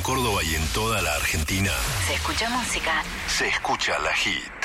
Córdoba y en toda la Argentina. Se escucha música. Se escucha La Hit.